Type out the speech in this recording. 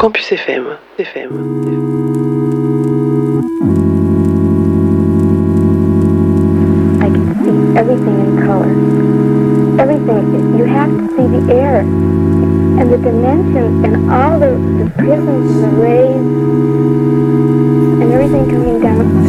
Campus FM. I can see everything in color. Everything. You have to see the air and the dimensions and all the prisms and the rays and everything coming down